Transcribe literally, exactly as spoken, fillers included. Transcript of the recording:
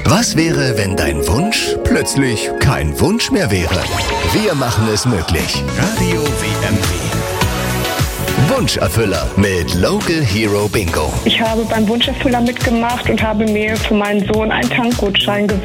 Was wäre, wenn dein Wunsch plötzlich kein Wunsch mehr wäre? Wir machen es möglich. Radio W M W. Wunscherfüller mit Local Hero Bingo. Ich habe beim Wunscherfüller mitgemacht und habe mir für meinen Sohn einen Tankgutschein gewünscht.